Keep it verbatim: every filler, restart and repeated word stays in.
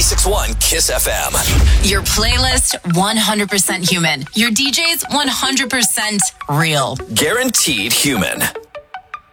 ninety-six point one Kiss F M. Your playlist, one hundred percent human. Your D Js, one hundred percent real. Guaranteed human.